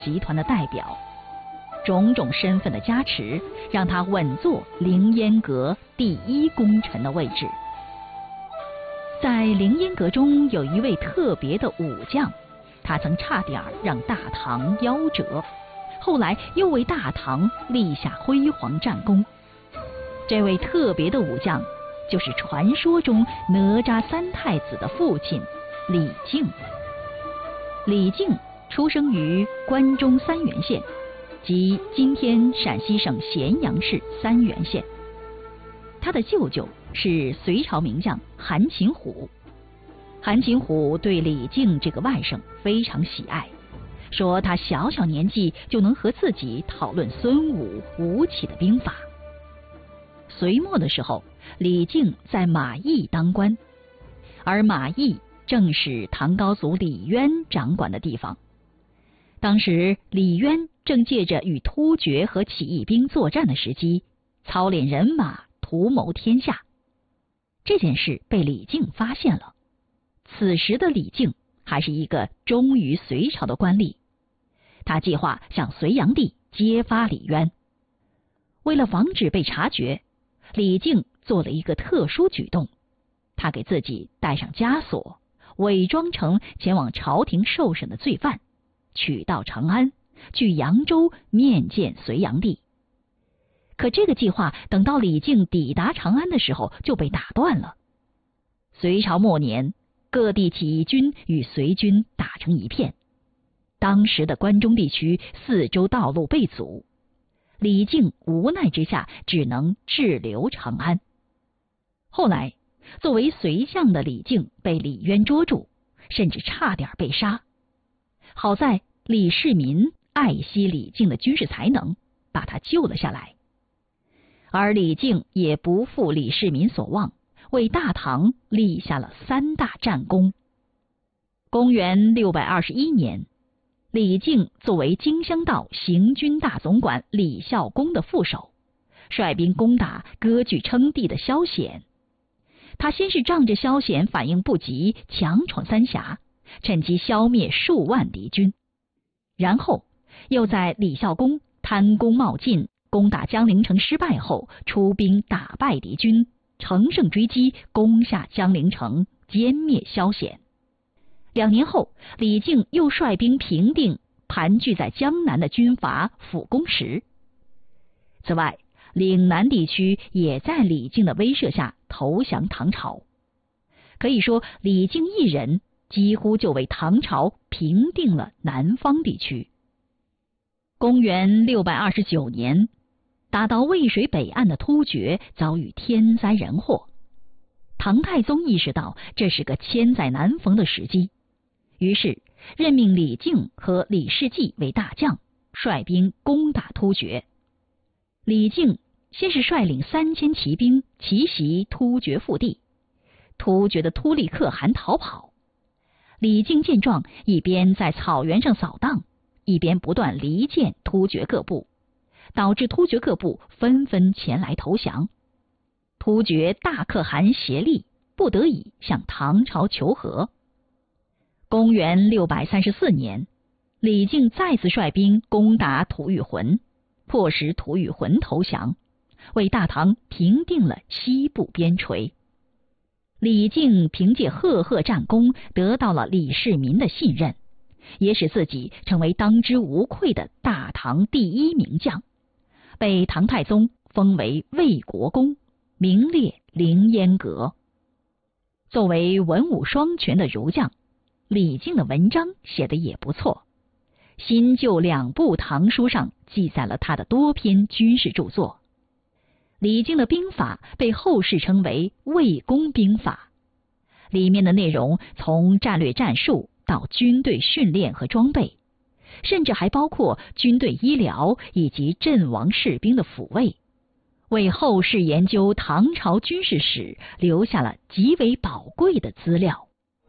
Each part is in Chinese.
集团的代表。种种身份的加持，让他稳坐凌烟阁第一功臣的位置。在凌烟阁中有一位特别的武将，他曾差点让大唐夭折，后来又为大唐立下辉煌战功。这位特别的武将就是传说中哪吒三太子的父亲李靖。李靖出生于关中三原县，即今天陕西省咸阳市三原县。他的舅舅是隋朝名将韩擒虎。韩擒虎对李靖这个外甥非常喜爱，说他小小年纪就能和自己讨论孙武、吴起的兵法。隋末的时候，李靖在马邑当官，而马邑正是唐高祖李渊掌管的地方。当时李渊正借着与突厥和起义兵作战的时机，操练人马，图谋天下。这件事被李靖发现了。此时的李靖还是一个忠于隋朝的官吏，他计划向隋炀帝揭发李渊。为了防止被察觉，李靖做了一个特殊举动，他给自己戴上枷锁，伪装成前往朝廷受审的罪犯，取道长安，去扬州面见隋炀帝。可这个计划等到李靖抵达长安的时候就被打断了。隋朝末年，各地起义军与隋军打成一片，当时的关中地区四周道路被阻，李靖无奈之下只能滞留长安。后来作为隋相的李靖被李渊捉住，甚至差点被杀。好在李世民爱惜李靖的军事才能，把他救了下来。而李靖也不负李世民所望，为大唐立下了3大战功。公元621年，李靖作为荆襄道行军大总管李孝恭的副手，率兵攻打割据称帝的萧显。他先是仗着萧显反应不及，强闯三峡，趁机消灭数万敌军，然后又在李孝恭贪功冒进，攻打江陵城失败后，出兵打败敌军，乘胜追击，攻下江陵城，歼灭萧显。2年后，李靖又率兵平定盘踞在江南的军阀辅公石。此外，岭南地区也在李靖的威慑下投降唐朝。可以说，李靖一人几乎就为唐朝平定了南方地区。公元629年，打到渭水北岸的突厥遭遇天灾人祸，唐太宗意识到这是个千载难逢的时机，于是任命李靖和李世继为大将，率兵攻打突厥。李靖先是率领3000骑兵奇袭突厥腹地，突厥的突利可汗逃跑。李靖见状，一边在草原上扫荡，一边不断离间突厥各部，导致突厥各部纷纷前来投降。突厥大可汗协力，不得已向唐朝求和。公元634年，李靖再次率兵攻打吐谷浑，迫使吐谷浑投降，为大唐平定了西部边陲。李靖凭借赫赫战功得到了李世民的信任，也使自己成为当之无愧的大唐第一名将，被唐太宗封为魏国公，名列凌烟阁。作为文武双全的儒将，李靖的文章写得也不错，新旧2部唐书上记载了他的多篇军事著作。李靖的兵法被后世称为魏公兵法，里面的内容从战略战术到军队训练和装备，甚至还包括军队医疗以及阵亡士兵的抚慰，为后世研究唐朝军事史留下了极为宝贵的资料。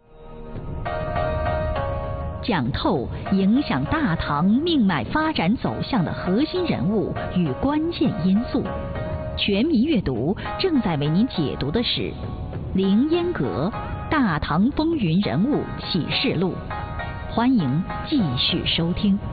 讲透影响大唐命脉发展走向的核心人物与关键因素，全民阅读正在为您解读的是《凌烟阁大唐风云人物启示录》，欢迎继续收听。